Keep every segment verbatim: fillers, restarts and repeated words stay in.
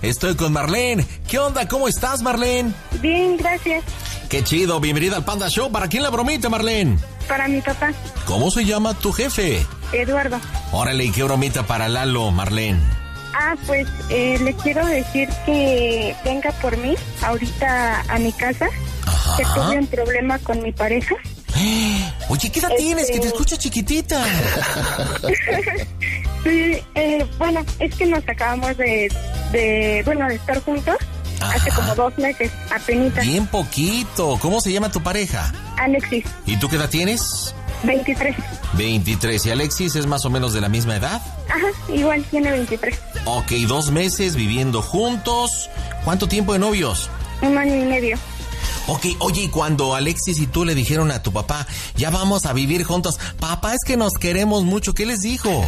Estoy con Marlene. ¿Qué onda? ¿Cómo estás, Marlene? Bien, gracias. Qué chido, bienvenida al Panda Show. ¿Para quién la bromita, Marlene? Para mi papá. ¿Cómo se llama tu jefe? Eduardo. Órale, ¿y qué bromita para Lalo, Marlene? Ah, pues eh, le quiero decir que venga por mí ahorita a mi casa. Ajá. Que tuve un problema con mi pareja. Oye, ¿qué edad este... tienes? Que te escucha chiquitita. Sí, eh, bueno, es que nos acabamos de, de bueno, de estar juntos. Ajá. Hace como dos meses, apenas. Bien poquito. ¿Cómo se llama tu pareja? Alexis. ¿Y tú qué edad tienes? veintitrés. veintitrés. ¿Y Alexis es más o menos de la misma edad? Ajá, igual tiene veintitrés. Ok, dos meses viviendo juntos. ¿Cuánto tiempo de novios? Un año y medio. Ok, oye, y cuando Alexis y tú le dijeron a tu papá, ya vamos a vivir juntos, papá, es que nos queremos mucho, ¿qué les dijo?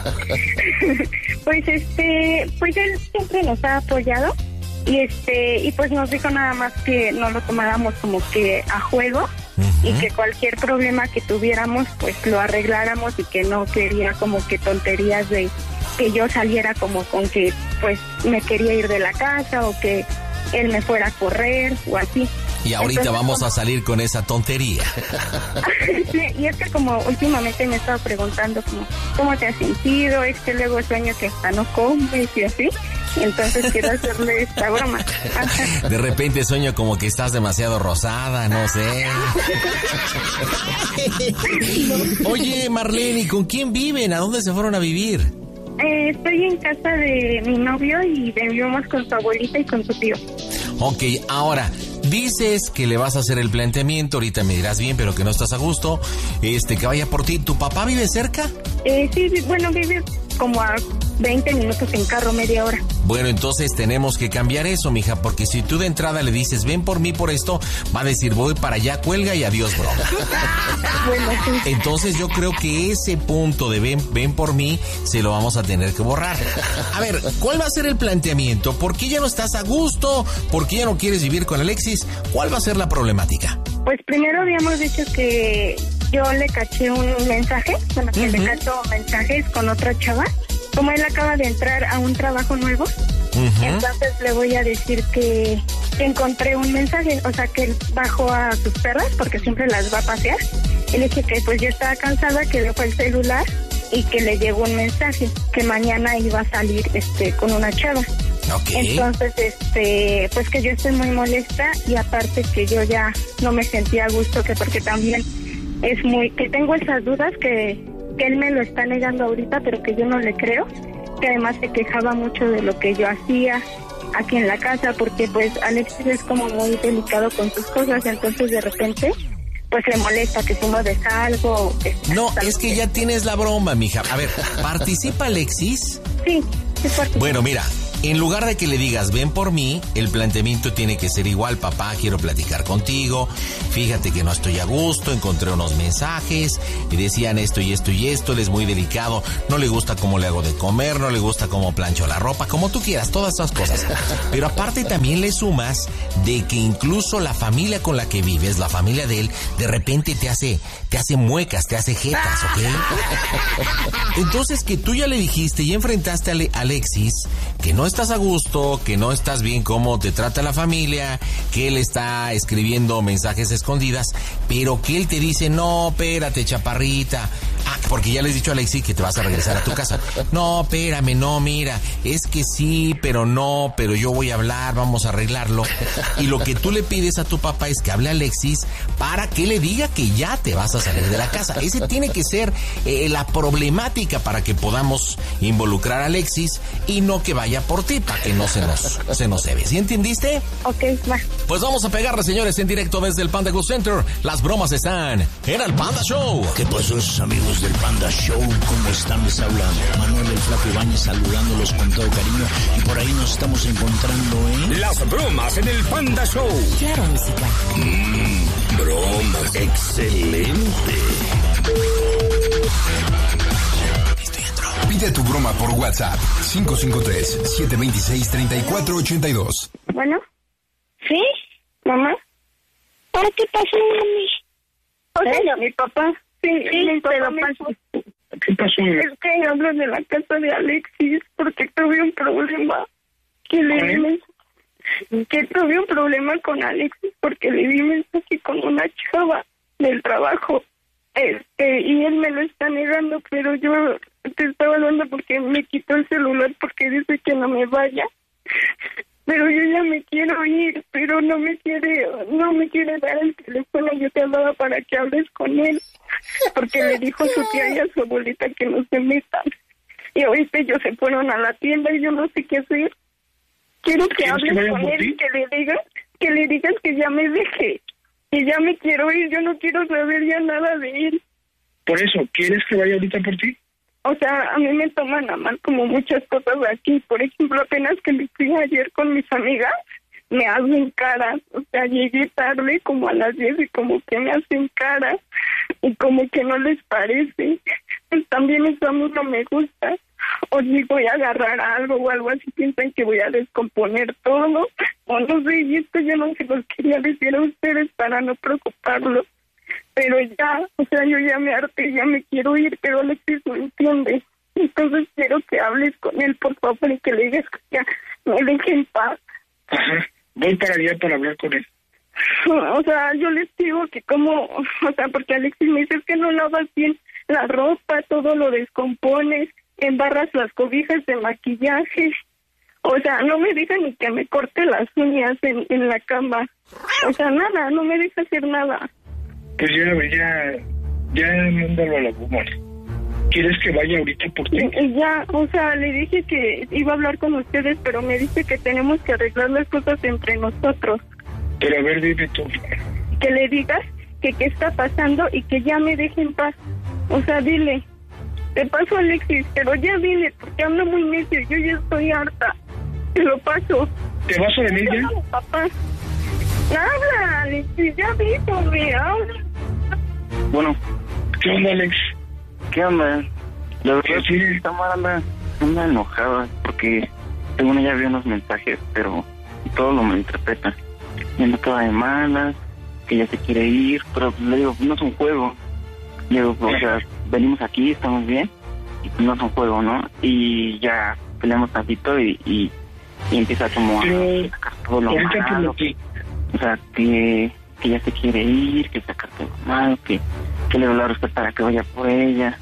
Pues este, pues él siempre nos ha apoyado y este, y pues nos dijo nada más que no lo tomáramos como que a juego. Uh-huh. Y que cualquier problema que tuviéramos, pues lo arregláramos y que no quería como que tonterías de que yo saliera como con que pues me quería ir de la casa o que él me fuera a correr o así. Y ahorita Entonces, vamos como... a salir con esa tontería. Sí, y es que como últimamente me he estado preguntando como, ¿cómo te has sentido? Es que luego sueño que hasta no comes y así. Entonces quiero hacerle esta broma. Ajá. De repente sueño como que estás demasiado rosada, no sé. Oye, Marlene, ¿y con quién viven? ¿A dónde se fueron a vivir? Eh, estoy en casa de mi novio y vivimos con su abuelita y con su tío. Ok, ahora, dices que le vas a hacer el planteamiento, ahorita me dirás bien, pero que no estás a gusto, este, que vaya por ti. ¿Tu papá vive cerca? Eh, sí, bueno, vive como a veinte minutos en carro, media hora. Bueno, entonces tenemos que cambiar eso, mija, porque si tú de entrada le dices, ven por mí por esto, va a decir, voy para allá, cuelga y adiós, broma. Bueno, sí. Entonces yo creo que ese punto de ven, ven por mí, se lo vamos a tener que borrar. A ver, ¿cuál va a ser el planteamiento? ¿Por qué ya no estás a gusto? ¿Por qué ya no quieres vivir con Alexis? ¿Cuál va a ser la problemática? Pues primero habíamos dicho que yo le caché un mensaje, bueno, que uh-huh. le cacho mensajes con otra chava. Como él acaba de entrar a un trabajo nuevo, uh-huh. entonces le voy a decir que, que encontré un mensaje, o sea, que él bajó a sus perras porque siempre las va a pasear. Y le dije que pues yo estaba cansada, que dejó el celular y que le llegó un mensaje, que mañana iba a salir este con una chava. Okay. Entonces, este, pues que yo estoy muy molesta y aparte que yo ya no me sentía a gusto, que porque también es muy, que tengo esas dudas que... que él me lo está negando ahorita, pero que yo no le creo, que además se quejaba mucho de lo que yo hacía aquí en la casa, porque pues Alexis es como muy delicado con sus cosas, entonces de repente pues le molesta que si no deja algo. No, es que ya tienes la broma, mija. A ver, ¿participa Alexis? Sí, sí participa. Bueno, mira, en lugar de que le digas, ven por mí, el planteamiento tiene que ser igual. Papá, quiero platicar contigo. Fíjate que no estoy a gusto, encontré unos mensajes y decían esto y esto y esto. Él es muy delicado, no le gusta cómo le hago de comer, no le gusta cómo plancho la ropa, como tú quieras, todas esas cosas. Pero aparte también le sumas de que incluso la familia con la que vives, la familia de él, de repente te hace, te hace muecas, te hace jetas, ¿ok? Entonces que tú ya le dijiste y enfrentaste a Alexis que no estás a gusto, que no estás bien cómo te trata la familia, que él está escribiendo mensajes escondidas, pero que él te dice, no, espérate, chaparrita. Ah, porque ya le has dicho a Alexis que te vas a regresar a tu casa. No, espérame, no, mira, es que sí, pero no, pero yo voy a hablar, vamos a arreglarlo. Y lo que tú le pides a tu papá es que hable a Alexis para que le diga que ya te vas a salir de la casa. Ese tiene que ser eh, la problemática para que podamos involucrar a Alexis y no que vaya por ti, para que no se nos, se nos cebe. ¿Sí entendiste? Ok, va. Pues vamos a pegarle, señores, en directo desde el Panda Go Center. Las bromas están en el Panda Show. ¿Qué pasó, amigos del Panda Show? ¿Cómo están? Les habla Manuel el Flaco Ibáñez saludándolos con todo cariño. Y por ahí nos estamos encontrando, ¿eh? Las bromas en el Panda Show. Claro, música. Mmm, bromas. Excelente. Pide tu broma por WhatsApp. cinco cinco tres, siete dos seis, tres cuatro ocho dos. Bueno. ¿Sí? ¿Mamá? ¿Para qué pasó, mami? ¿Eh? Mi papá. Sí, sí, mi papá me pasó. ¿Qué pasó? Es que hablo de la casa de Alexis porque tuve un problema. que le di mensaje, que tuve un problema con Alexis porque le di mensaje con una chava del trabajo. Este, y él me lo está negando, pero yo te estaba hablando porque me quitó el celular porque dice que no me vaya. Pero yo ya me quiero ir, pero no me quiere, no me quiere dar el teléfono. Yo te hablaba para que hables con él, porque le dijo a su tía y a su abuelita que no se metan. Y ahorita ellos se fueron a la tienda y yo no sé qué hacer. Quiero que hables que con él y que le digas, que le digas que ya me deje. Y ya me quiero ir, yo no quiero saber ya nada de él. Por eso, ¿quieres que vaya ahorita por ti? O sea, a mí me toman a mal como muchas cosas aquí. Por ejemplo, apenas que me fui ayer con mis amigas, me hacen caras. O sea, llegué tarde como a las diez y como que me hacen caras. Y como que no les parece. Pues también eso a mí no me gusta. O si voy a agarrar algo o algo así, piensan que voy a descomponer todo. O no sé, y esto yo no se los quería decir a ustedes para no preocuparlos. Pero ya, o sea, yo ya me harté, ya me quiero ir, pero Alexis no entiende. Entonces quiero que hables con él, por favor, y que le digas que ya me deje en paz. Ajá, voy para allá para hablar con él. O sea, yo les digo que como, o sea, porque Alexis me dice que no lavas bien la ropa, todo lo descompones, embarras las cobijas de maquillaje. O sea, no me deja ni que me corte las uñas en, en la cama. O sea, nada, no me deja hacer nada. Pues ya, ya, ya mándalo a la goma. ¿Quieres que vaya ahorita por ti? Ya, o sea, le dije que iba a hablar con ustedes, pero me dice que tenemos que arreglar las cosas entre nosotros. Pero a ver, dime tú. Que le digas que qué está pasando y que ya me deje en paz. O sea, dile, te paso a Alexis, pero ya dile, porque anda muy necio, yo ya estoy harta. Te lo paso. ¿Te vas a venir ya? No, papá. Habla, Alexis, ya dígame, habla. Bueno. ¿Qué onda, Alex? ¿Qué onda? La verdad sí, sí. Esta madre anda, anda enojada porque según ella vio unos mensajes, pero todo lo malinterpreta. Y anda toda de malas, que ella se quiere ir, pero le digo, no es un juego. Le digo, o sea, venimos aquí, estamos bien, y pues no es un juego, ¿no? Y ya peleamos tantito y, y, y empieza como pero, a sacar todo lo malo. O sea, que, que ella se quiere ir, que sacar todo lo malo, que, que le doy a respetar a que vaya por ella.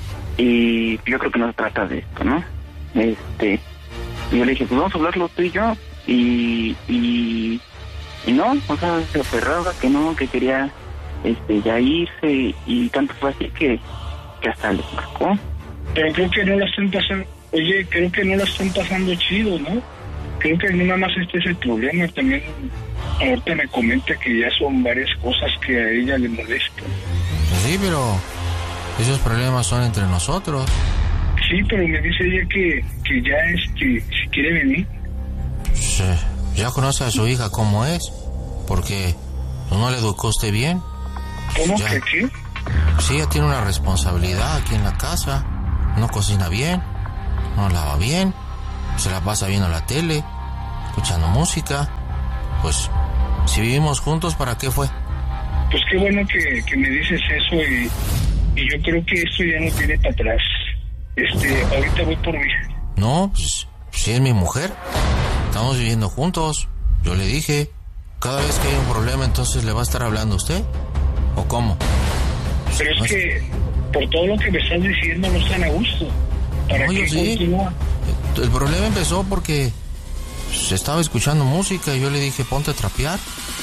Y yo creo que no se trata de esto, ¿no? Este, y yo le dije, pues vamos a hablarlo tú y yo. Y, y, y no, o sea, se aferraba que no, que quería este ya irse. Y tanto fue así que, que hasta les marcó. Pero creo que no la están pasando, oye, creo que no la están pasando chido, ¿no? Creo que no nada más este es el problema, también ahorita me comenta que ya son varias cosas que a ella le molestan. Sí, pero esos problemas son entre nosotros. Sí, pero me dice ella que, que ya este, si quiere venir. Sí, ya conoce a su hija cómo es, porque no le educó usted bien. ¿Cómo ya, que qué? Sí, ella tiene una responsabilidad aquí en la casa, no cocina bien, no lava bien, se la pasa viendo la tele, escuchando música. Pues, si vivimos juntos, ¿para qué fue? Pues qué bueno que, que me dices eso y, y yo creo que esto ya no tiene para atrás. Este, ahorita voy por mi... No, pues, si es mi mujer, estamos viviendo juntos. Yo le dije, cada vez que hay un problema, entonces le va a estar hablando a usted, ¿o cómo? Pero es no que, es... por todo lo que me estás diciendo, no están a gusto. ¿Para no, qué yo sí. continúa? El problema empezó porque se estaba escuchando música y yo le dije, ponte a trapear.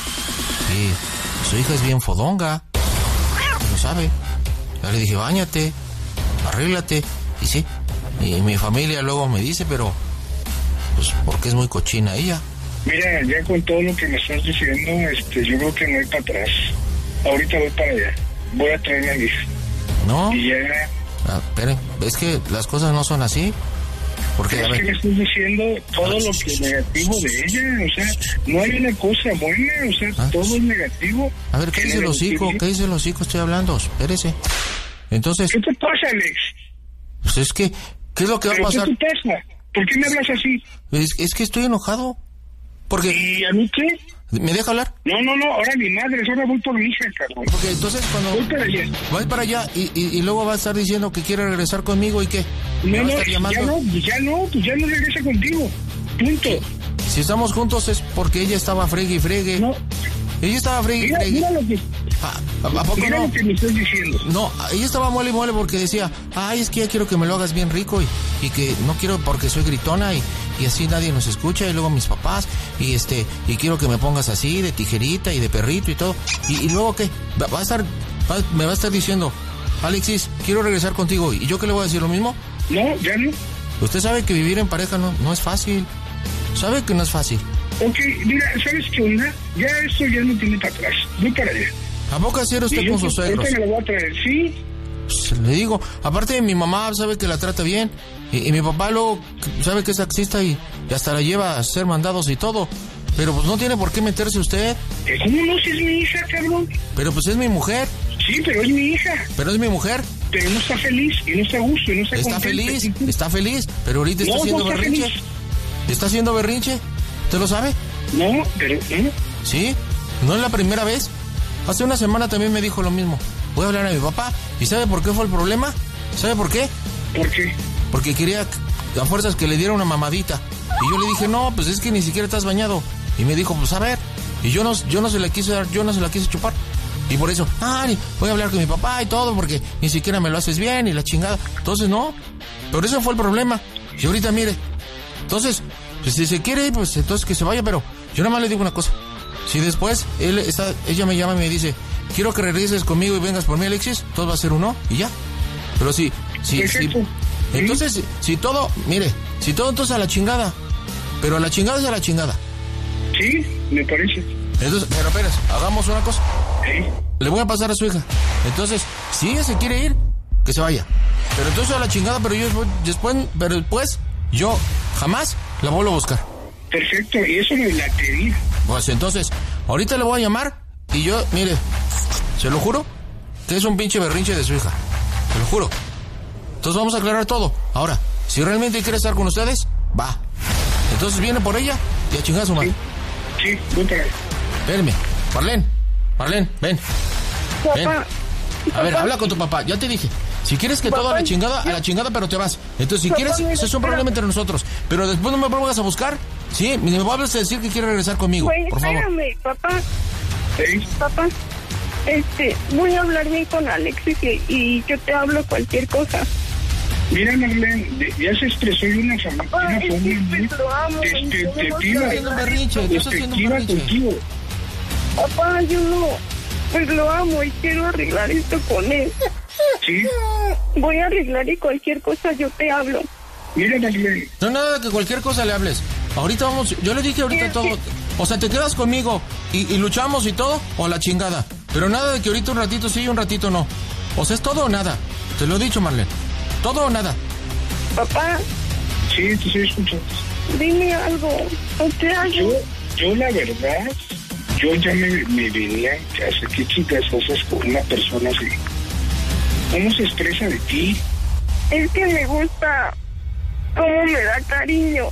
Y su hija es bien fodonga, lo sabe. Yo le dije, báñate, arréglate. Y sí, y mi familia luego me dice, pero pues porque es muy cochina ella. Mira, ya con todo lo que me estás diciendo, este, yo creo que no hay para atrás. Ahorita voy para allá, voy a traer a mi hija. No, y ya... ah, espere, es que las cosas no son así. Porque, es a ver, que me estás diciendo todo lo que es negativo de ella, o sea, no hay una cosa buena, o sea, ¿Ah? todo es negativo. A ver, ¿qué dice el hocico? ¿Qué dice el hocico? Estoy hablando, espérese. Entonces... ¿Qué te pasa, Alex? Pues es que, ¿qué es lo que va a pasar? ¿Qué te pasa? ¿Por qué me hablas así? Es, es que estoy enojado. Porque... ¿Y a mí qué? ¿Me deja hablar? No, no, no, ahora mi madre, ahora voy por mi hija, cabrón. Porque entonces cuando... Voy para allá. Voy para allá y, y, y luego va a estar diciendo que quiere regresar conmigo y qué. No, ¿Me va a no, estar llamando? ya no, pues ya no, pues ya no regresa contigo. Punto. Si estamos juntos es porque ella estaba fregue y fregue. No. Ella estaba fregue y Mira, fregue. mira lo que, ¿A, a, a poco mira no? lo que me estás diciendo. No, ella estaba muele y muele porque decía, ay, es que ya quiero que me lo hagas bien rico y, y que no quiero porque soy gritona y, y así nadie nos escucha y luego mis papás y este y quiero que me pongas así de tijerita y de perrito y todo. ¿Y, y luego qué? Va, va a estar, va, me va a estar diciendo, Alexis, quiero regresar contigo. ¿Y yo qué le voy a decir lo mismo? No, ya no. Usted sabe que vivir en pareja no, no es fácil. Sabe que no es fácil. Ok, mira, ¿sabes qué onda? Ya esto ya no tiene para atrás. Voy para allá. ¿A poco así era usted Y con yo, sus suegros? ahorita me lo voy a traer, ¿sí? Pues, le digo, aparte mi mamá sabe que la trata bien y, y mi papá luego sabe que es taxista y, y hasta la lleva a hacer mandados y todo. Pero pues no tiene por qué meterse usted. ¿Cómo no? Si es mi hija, cabrón. Pero pues es mi mujer. Sí, pero es mi hija. Pero es mi mujer. Pero no está feliz y no está a gusto y no está Está contenta. feliz, está feliz. Pero ahorita está No, haciendo no está berrinche. feliz. ¿Está haciendo berrinche? ¿Usted lo sabe? No, pero... ¿eh? Sí, no es la primera vez. Hace una semana también me dijo lo mismo. Voy a hablar a mi papá. ¿Y sabe por qué fue el problema? ¿Sabe por qué? ¿Por qué? Porque quería a fuerzas que le diera una mamadita. Y yo le dije, no, pues es que ni siquiera estás bañado. Y me dijo, pues a ver. Y yo no, yo no se la quise dar, yo no se la quise chupar. Y por eso, ay, voy a hablar con mi papá y todo, porque ni siquiera me lo haces bien y la chingada. Entonces, no. Por eso fue el problema. Y ahorita, mire. Entonces, pues si se quiere ir, pues entonces que se vaya, pero yo nada más le digo una cosa. Si después él está, ella me llama y me dice, quiero que regreses conmigo y vengas por mí, Alexis, todo va a ser uno y ya. Pero sí, sí, sí. Entonces, si, si todo, mire, si todo entonces a la chingada. Pero a la chingada es a la chingada. Sí, me parece. Entonces, pero espérate, hagamos una cosa. ¿Sí? Le voy a pasar a su hija. Entonces, si ella se quiere ir, que se vaya. Pero entonces a la chingada, pero yo después, pero después, yo jamás la vuelvo a buscar. Perfecto, y eso me la pedí. Pues entonces, ahorita le voy a llamar y yo, mire, se lo juro, que es un pinche berrinche de su hija. Se lo juro. Entonces vamos a aclarar todo. Ahora, si realmente quiere estar con ustedes, va. Entonces viene por ella y a chingar a su madre. Sí, sí, voy para allá. Espérame, Marlene, Marlene, ven. Ven. Papá. A ver, Papá. habla con tu papá, ya te dije. Si quieres que Papá, todo a la chingada, a yo- la chingada, pero te vas. Entonces, si Papá, quieres, mira, ese es un problema espérame. entre nosotros. Pero después no me vuelvas a buscar. Sí, me vuelves a decir que quiere regresar conmigo, Güey, por favor. espérame, papá. ¿Sí? Papá. Este, voy a hablar bien con Alexis y, y yo te hablo cualquier cosa. Mira, Marlene, de- ya se estresó de una familia, Papá, una es que forma muy pues, lo amo. y tenemos despectiva, que Estás haciendo un berrinche, tú estás haciendo un despectiva berrinche. contigo. Papá, yo no, pues lo amo y quiero arreglar esto con él. Sí, Voy a arreglar y cualquier cosa yo te hablo. mira, Marlene, No, nada, que cualquier cosa le hables. Ahorita vamos, yo le dije ahorita Sí, todo. sí. O sea, te quedas conmigo y, y luchamos y todo, o a la chingada. Pero nada de que ahorita un ratito sí y un ratito no. O sea, es todo o nada. Te lo he dicho, Marlene. Todo o nada. Papá, sí, te estoy escuchando. dime algo. ¿O te Yo, hago? yo la verdad, yo ya me, me venía en casa. ¿Qué chicas haces con una persona así? ¿Cómo se expresa de ti? Es que me gusta cómo me da cariño.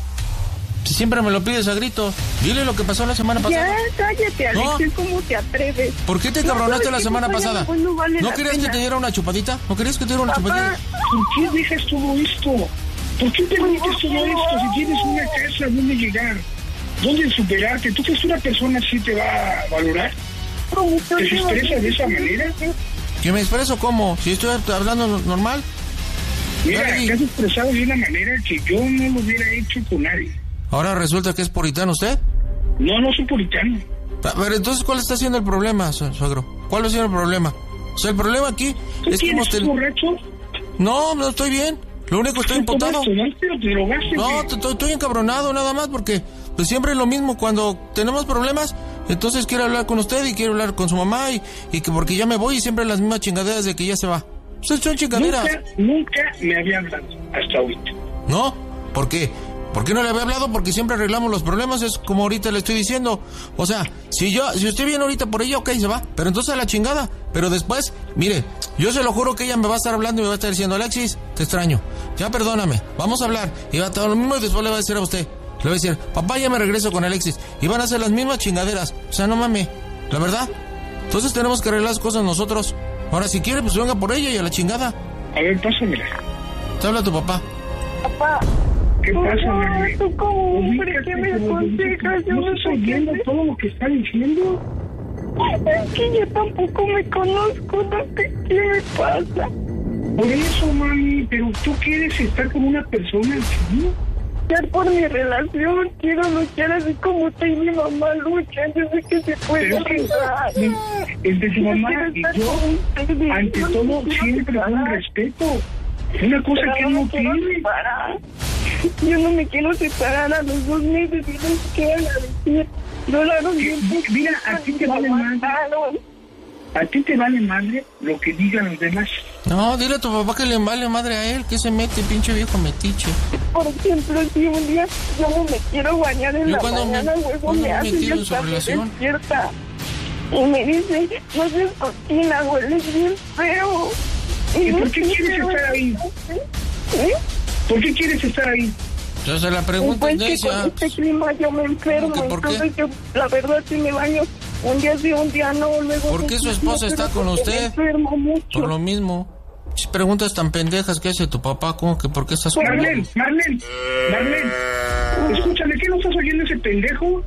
Si siempre me lo pides a gritos. Dile lo que pasó la semana pasada. Ya, cállate, No. Alexis, ¿cómo te atreves? ¿Por qué te No, cabronaste sabes la que semana no vale- pasada? pues no vale ¿No la querías que pena. te diera una chupadita? ¿No querías que te diera una Papá, chupadita? ¿Por qué dejas todo esto? ¿Por qué permites todo esto si tienes una casa donde llegar? ¿Dónde superarte? ¿Tú crees que una persona así te va a valorar? ¿cómo ¿Te te expresa de esa manera? ¿Que me expreso cómo? Si estoy hablando normal. Mira, Dale. te has expresado de una manera que yo no lo hubiera hecho con nadie. Ahora resulta que es puritano usted. No, no soy puritano. A ver, entonces, ¿cuál está siendo el problema, su- suegro? ¿Cuál ha sido el problema? O sea, el problema aquí ¿Tú es que hemos tienes un tenido... borracho? No, no estoy bien. Lo único que estoy imputado. ¿Tú tomaste, pero te drogaste? No, güey? t- t- estoy encabronado nada más porque pues siempre es lo mismo cuando tenemos problemas. Entonces quiero hablar con usted y quiero hablar con su mamá y, y que porque ya me voy y siempre las mismas chingaderas de que ya se va. Pues son chingaderas. Nunca, nunca me había hablado hasta ahorita. ¿No? ¿Por qué? ¿Por qué no le había hablado? Porque siempre arreglamos los problemas, es como ahorita le estoy diciendo. O sea, si yo, si usted viene ahorita por ella, ok, se va. Pero entonces a la chingada. Pero después, mire, yo se lo juro que ella me va a estar hablando y me va a estar diciendo, Alexis, te extraño. Ya perdóname, vamos a hablar. Y va a estar lo mismo y después le va a decir a usted. Le va a decir, papá, ya me regreso con Alexis. Y van a hacer las mismas chingaderas. O sea, no mames, la verdad. Entonces tenemos que arreglar las cosas nosotros. Ahora, si quiere, pues venga por ella y a la chingada. A ver, pásamela. Te habla tu papá. Papá, ¿Qué pasa, Mari? ¿Tú como hombre Ubícate, qué me como aconsejas? Yo ¿No no estás sé qué oyendo hacer. todo lo que está diciendo? Es que yo tampoco me conozco, no sé qué me pasa. Por eso, mami, pero tú quieres estar con una persona así. Ya por mi relación quiero luchar así como tú y mi mamá luchan. Yo sé que se puede Pero que arreglar. entre tu mamá quiero y estar yo, con ustedes. ante Yo todo, no quiero siempre con separar. respeto. Una cosa Pero que no no me quiero tiene. separar. Yo no me quiero separar a los dos meses y no sé qué van a decir. Duraron bien poquito. Mira, a ti te vale más. A ti te vale madre lo que digan los demás. No, dile a tu papá que le vale madre a él, que se mete, pinche viejo metiche. Por ejemplo, si un día yo no me quiero bañar en Yo la cuando me- mañana, luego cuando me me hace metí yo en su también relación. despierta. Y me dice, no seas cochina, hueles bien feo. ¿Y no por qué sé, quieres pero- estar ahí? ¿Eh? ¿Por qué quieres estar ahí? Entonces la pregunta Pues es que necia. con este clima yo me enfermo, ¿Por qué? ¿Por qué? entonces yo, la verdad, sí me baño un día sí, un día no, luego... ¿Por qué su esposa está con porque usted? Me enfermo mucho. Por lo mismo. Si preguntas tan pendejas que hace tu papá, ¿cómo que por qué estás con Marlene, él? Marlene, Marlene. Escúchame, ¿qué no estás oyendo ese pendejo?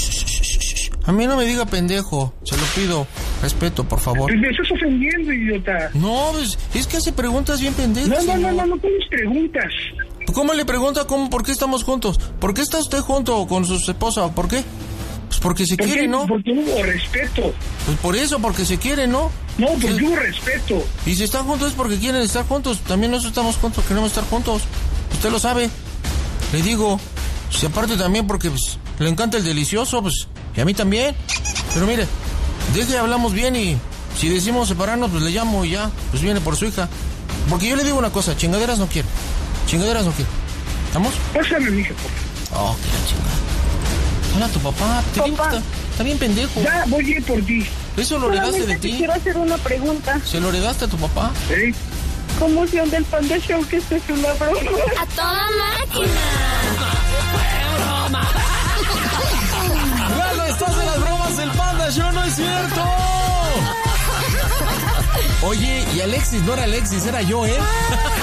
A mí no me diga pendejo, se lo pido. Respeto, por favor. Me estás ofendiendo, idiota. No, pues, es que hace preguntas bien pendejas. No, no, no, señor. no, no tienes preguntas. ¿Cómo le pregunta cómo, por qué estamos juntos? ¿Por qué está usted junto con su esposa? ¿Por qué? Pues porque se ¿Por quiere, qué? ¿no? Porque hubo respeto. Pues por eso, porque se quiere, ¿no? No, porque Sí. hubo respeto. Y si están juntos es porque quieren estar juntos. También nosotros estamos juntos, queremos estar juntos. Usted lo sabe. Le digo. Si aparte también porque pues, le encanta el delicioso, pues, y a mí también. Pero mire, deje hablamos bien y si decimos separarnos, pues le llamo y ya, pues viene por su hija. Porque yo le digo una cosa, chingaderas no quiero. Chingaderas no quiero. ¿Estamos? Pásame, mija, por favor. Oh, qué la chingada. Hola, tu papá. Te digo que Papá. está, está bien pendejo. Ya voy a ir por ti. Eso lo heredaste de Solamente te ti. quiero hacer una pregunta. Se lo heredaste a tu papá. ¿Eh? ¿Cómo se onda el Panda Show? Que esto es una broma. ¡A toda máquina! ¡Lalo, estás en las bromas del Panda Show! ¡No es cierto! Oye, y Alexis, no era Alexis, era yo, ¿eh?